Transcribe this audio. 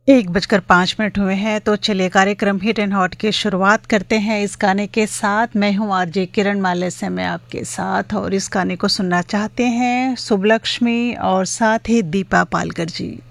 1:05 हुए हैं, तो चलिए कार्यक्रम हिट एंड हॉट की शुरुआत करते हैं इस गाने के साथ। मैं हूँ आरजे किरण माले से मैं आपके साथ, और इस गाने को सुनना चाहते हैं सुबलक्ष्मी और साथ ही दीपा पालकर जी।